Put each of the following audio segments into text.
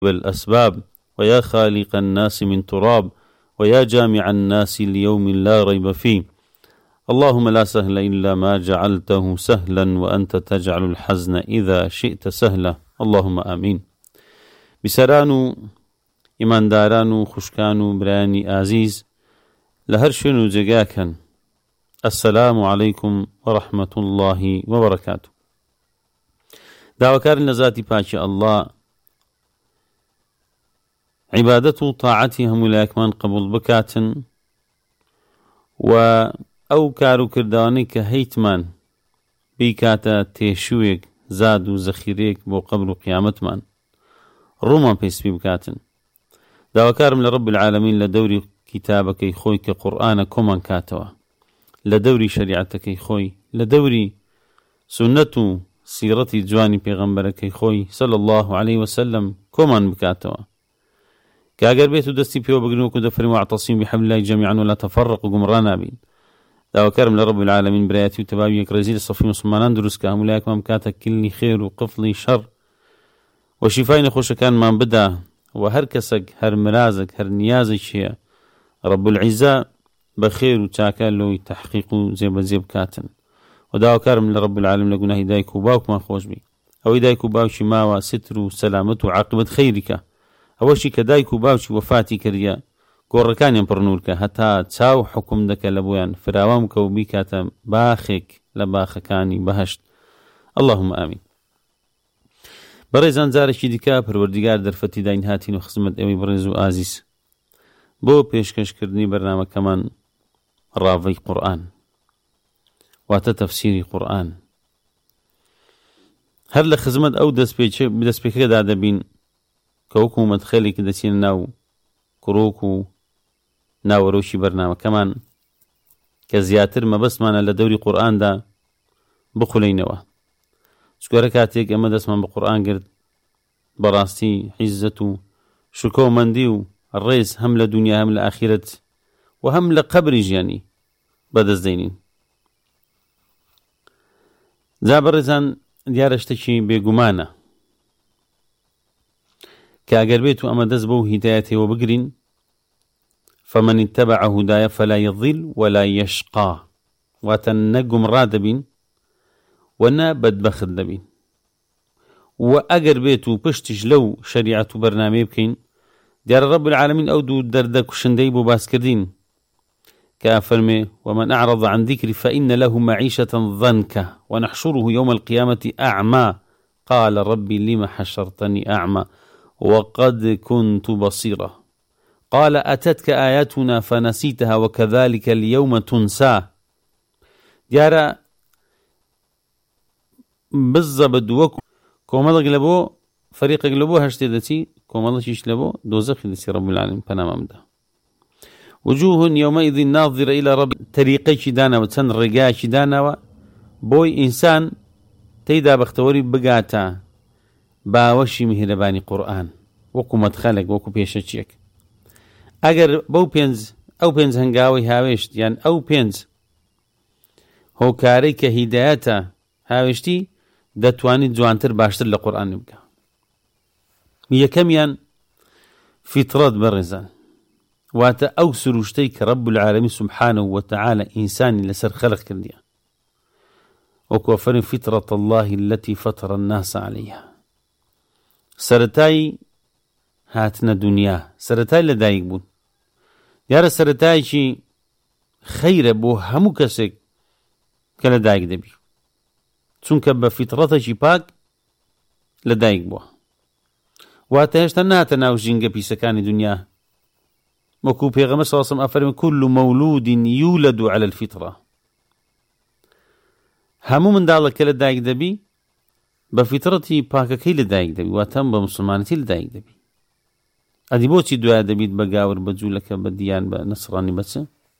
والأسباب، ويا خالق الناس من تراب، ويا جامع الناس ليوم لا ريب فيه. اللهم لا سهل إلا ما جعلته سهلا وأنت تجعل الحزن إذا شئت سهلا. اللهم آمين. بسرانو إمان دارانو خشكانو براني عزيز لهرشنو جگاكن، السلام عليكم ورحمة الله وبركاته. دعوكار نزاتي باشي الله عبادته طاعتي هم لاكمان قبول بكاتن، و او كارو كردواني كهيتمان بيكاتا تيشويك زادو زخيريك بو قبل قيامتمان روما بيسبي بكاتن. دعوكارم لرب العالمين لدوري كتابك يخوي كقرآن كمان كاتوا، لدوري شريعتك يخوي، لدوري سنة سيرتي جواني پیغمبرك يخوي صلى الله عليه وسلم كمان بكاتوا. كاگر بيتو دستي بيو بقنوكو دفري واعتصيم بحبل الله جميعا ولا تفرقوا قمرانا بين. دعوكارم لرب العالمين برياتي وتبابيك رزيل الصفي مسلمان دروس كاملاك ممكاتك كلني خير وقفلي شر وشفاين خوش كان من بدا وهر كسك هر مرازك هر نيازك هي رب العزة بخير وتاكال له تحقيق زيب كاتن. ودعو كارم لرب العالمين لقنا هدايك وباوك ما خوش بي او هدايك وباوشي ماوا ستر وسلامت وعاقبة خيرك اوشي كدايك وباوشي وفاتي كريا قركان ينبرنورك هتا تساو حكم دك لبويان فراوامك وبيكاتا باخك لباخكاني بهشت. اللهم آمين. بەڕێزان جارێکی دیکە پەروەردیگار دەرفەتی داین هاتین و خزمەت ئێوەی بەڕێز و ئازیز بۆ پێشکەشکردنی بەرنامەکەمان ڕاوەی قورئان واتە تەفسیری قورئان. هەر لە خزمەت ئەو دەستپێکەکەدا دەبین کە وەکو مەدخەلێکی دەچینە ناو کڕۆک و ناوەڕۆشی بەرنامەکەمان کە زیاتر مەبەستمانە لە دەوری قورئاندا بخولەینەوە. چکۆرە کاتێک ئەمە دەستمان بە قورئان کرد بەڕاستی عیززەت و شکۆمەندی و ڕێز هەم لە دونیا هەم لە ئاخیرەت و هەم لە قەبری ژیانی بەدەست دەینین. جا بەڕێزان دیارە شتێکی بێگومانە کە ئەگەر بێت و ئەمە دەست بەو هیدایەتەوە بگرین فمن اتبع هدايا فلا يضل ولا يشقى، واتە نە گومڕا دەبین و نە بەدبەخت دەبین. و ئەگەر بێت و پشتیش لەو شەریعەت و بەرنامەیە بکەین دیارە رب العالمین ئەو دوو دەردە کوشندەی بۆ باسکردین کە فەرمێ ومن أعرض عن ذكري فإن له معيشة ضنكا ونحشره يوم القيامة أعمى قال ربي لم حشرتني أعمى وقد كنت بصيرا قال أتتك آياتنا فنسيتها وكذلك اليوم تنسى. دیارە بالضبط وەکو کۆمەڵێک لە بۆ فەریقێک لە بۆ هەشتێ دەچی کۆمەڵێکیش لە بۆ دۆزەخی دەچی رب العالمین پەنامام بدە. وجوه يومئذ ناظرة إلى رب طريقي داناوە چەند ڕێگایەکی داناوە بۆی ئینسان تێیدا بەختەوەری بگاتە باوەشی میهرەبانی قورئان وەکو مەدخەلێک وەکو پێشەچیەک. ئەگەر بەو ئەو پێنج هەنگاوەی هاوێشت یان ئەو پێنج هۆکارەی کە هیدایەتە هاوێشتی دەتوانیت جوانتر باشتر لە قورئان بکە. یەکەمیان فیترەت بەڕێزان واتە ئەو سروشتەی کە رب العالمین سبحانه وتعالى ئینسانی لەسەر خەلق کردیە وەکو فەرمی فیترة الله التي فطر الناس عليها. سەرەتای هاتنە دنیا سەرەتای لەدایک بوون دیارە سەرەتایەکی خەیرە بۆ هەموو کەسێک کە لەدایک دەبی چونکە بە فیترەتێکی پاک لەدایک بووە واتە هێشتا ناتە ناو ژینگە پیسەکانی دنیا وەکو پێغەمبەر صلی الله علیه و سلم ئەفەرمێ كل مولود يولد على الفطرة. هەموو منداڵێک کە لەدایک دەبی بە فیترەتی پاکەکەی لەدایک دەبی واتە بە مسلمانەتی لەدایک دەبی. ئەدی بۆچی دوایە دەبیت بە گاور بە جوولەکە بە دییان بە نەسڕانی بەچە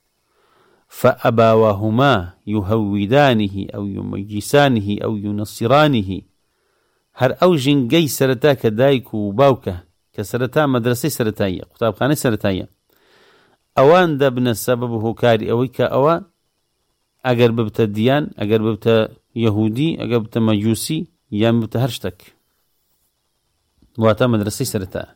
فأباوهما يهودانه أو يمجسانه أو ينصرانه. هر أو ژینگەی سەرەتا کە دایک و باوکە کە سەرەتا مەدرسەی سەرەتاییە قوتابخانەی سەرەتاییە ئەوان دەبنە سەبەب هۆکاری ئەوەی کە ئەوە ئەگەر ببتە دییان ئەگەر ببتە یەهودی ئەگەر بتە مەجووسی یان بتە هەر شتێک واتە مەدرسەی سەرەتا